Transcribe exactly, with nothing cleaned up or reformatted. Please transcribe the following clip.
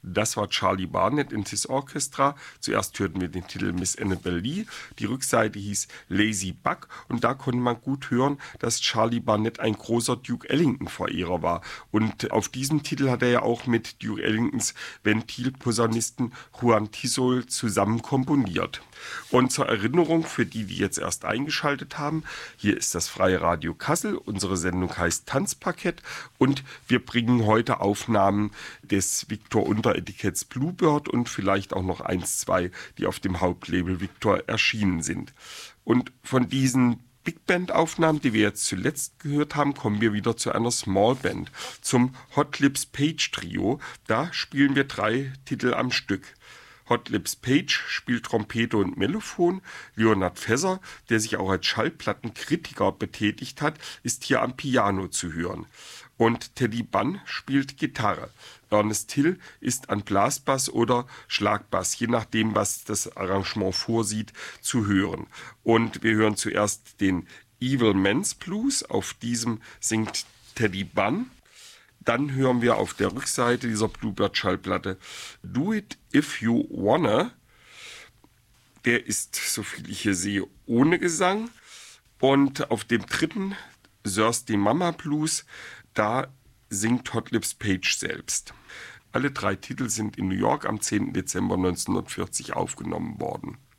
Das war Charlie Barnet and His Orchestra. Zuerst hörten wir den Titel Miss Annabel Lee. Die Rückseite hieß Lazy Bug und da konnte man gut hören, dass Charlie Barnet ein großer Duke Ellington-Verehrer war. Und auf diesem Titel hat er ja auch mit Duke Ellingtons Ventilposaunisten Juan Tisol zusammen komponiert. Und zur Erinnerung für die, die jetzt erst eingeschaltet haben, hier ist das Freie Radio Kassel. Unsere Sendung heißt Tanzparkett und wir bringen heute Aufnahmen des Victor Unteretiketts Bluebird und vielleicht auch noch eins, zwei, die auf dem Hauptlabel Victor erschienen sind. Und von diesen Big Band Aufnahmen, die wir jetzt zuletzt gehört haben, kommen wir wieder zu einer Small Band, zum Hot Lips Page Trio. Da spielen wir drei Titel am Stück. Hot Lips Page spielt Trompete und Mellophon. Leonard Feather, der sich auch als Schallplattenkritiker betätigt hat, ist hier am Piano zu hören. Und Teddy Bunn spielt Gitarre. Ernest Hill ist an Blasbass oder Schlagbass, je nachdem, was das Arrangement vorsieht, zu hören. Und wir hören zuerst den Evil Man's Blues. Auf diesem singt Teddy Bunn. Dann hören wir auf der Rückseite dieser Bluebird-Schallplatte Do It If You Wanna. Der ist, soviel ich hier sehe, ohne Gesang. Und auf dem dritten, Thirsty Mama Blues, da singt Hot Lips Page selbst. Alle drei Titel sind in New York am zehnten Dezember neunzehnhundertvierzig aufgenommen worden.